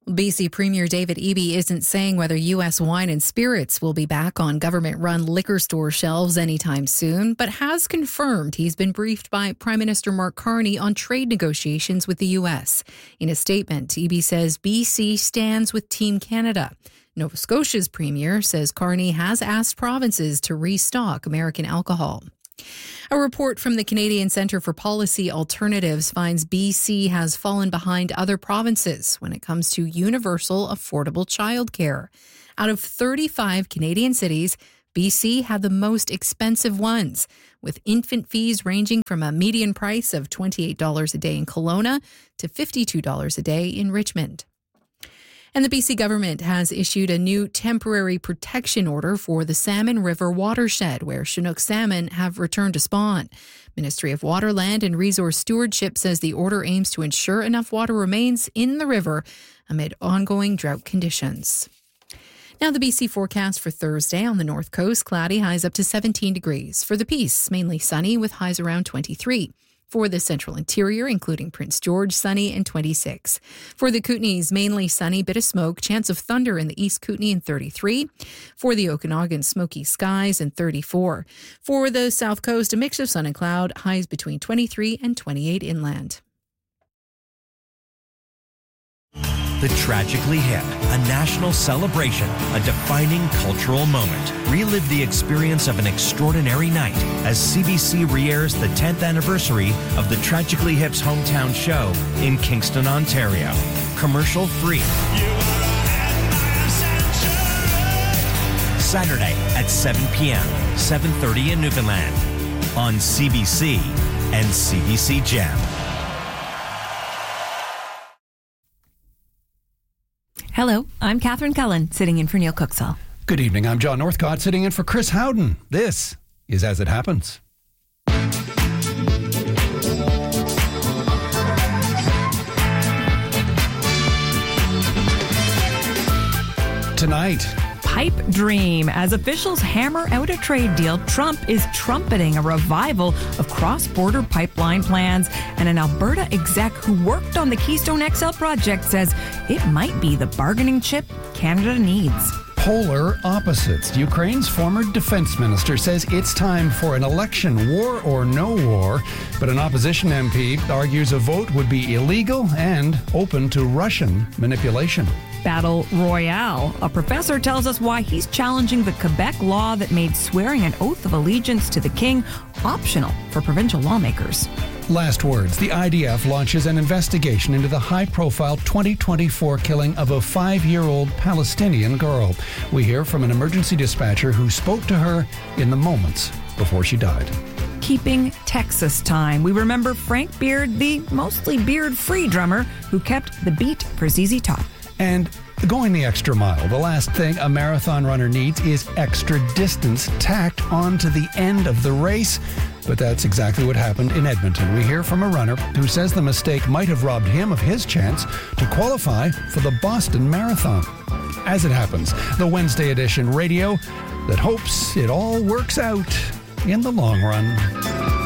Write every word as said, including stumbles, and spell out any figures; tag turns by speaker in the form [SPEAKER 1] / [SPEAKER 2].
[SPEAKER 1] B C Premier David Eby isn't saying whether U S wine and spirits will be back on government-run liquor store shelves anytime soon, but has confirmed he's been briefed by Prime Minister Mark Carney on trade negotiations with the U S. In a statement, Eby says B C stands with Team Canada. Nova Scotia's Premier says Carney has asked provinces to restock American alcohol. A report from the Canadian Centre for Policy Alternatives finds B C has fallen behind other provinces when it comes to universal affordable childcare. Out of thirty-five Canadian cities, B C had the most expensive ones, with infant fees ranging from a median price of twenty-eight dollars a day in Kelowna to fifty-two dollars a day in Richmond. And the B C government has issued a new temporary protection order for the Salmon River watershed, where Chinook salmon have returned to spawn. Ministry of Waterland and Resource Stewardship says the order aims to ensure enough water remains in the river amid ongoing drought conditions. Now the B C forecast for Thursday: on the north coast, cloudy, highs up to seventeen degrees. For the Peace, mainly sunny with highs around twenty-three. For the central interior, including Prince George, sunny and twenty-six. For the Kootenays, mainly sunny, bit of smoke, chance of thunder in the East Kootenay and thirty-three. For the Okanagan, smoky skies and thirty-four. For the south coast, a mix of sun and cloud, highs between twenty-three and twenty-eight inland.
[SPEAKER 2] The Tragically Hip, a national celebration, a defining cultural moment. Relive the experience of an extraordinary night as C B C re-airs the tenth anniversary of the Tragically Hip's hometown show in Kingston, Ontario. Commercial free. Saturday at seven p.m., seven thirty in Newfoundland on C B C and C B C Gem.
[SPEAKER 3] Hello, I'm Catherine Cullen, sitting in for Neil Cooksall.
[SPEAKER 4] Good evening, I'm John Northcott, sitting in for Chris Howden. This is As It Happens. Tonight,
[SPEAKER 3] Pipe dream. As officials hammer out a trade deal, Trump is trumpeting a revival of cross-border pipeline plans. And an Alberta exec who worked on the Keystone X L project says it might be the bargaining chip Canada needs.
[SPEAKER 4] Polar opposites. Ukraine's former defense minister says it's time for an election, war or no war. But an opposition M P argues a vote would be illegal and open to Russian manipulation.
[SPEAKER 3] Battle Royale. A professor tells us why he's challenging the Quebec law that made swearing an oath of allegiance to the king optional for provincial lawmakers.
[SPEAKER 4] Last words. The I D F launches an investigation into the high-profile twenty twenty-four killing of a five-year-old Palestinian girl. We hear from an emergency dispatcher who spoke to her in the moments before she died.
[SPEAKER 3] Keeping Texas time. We remember Frank Beard, the mostly beard-free drummer who kept the beat for Z Z Top.
[SPEAKER 4] And going the extra mile. The last thing a marathon runner needs is extra distance tacked onto the end of the race. But that's exactly what happened in Edmonton. We hear from a runner who says the mistake might have robbed him of his chance to qualify for the Boston Marathon. As It Happens, the Wednesday edition radio that hopes it all works out in the long run.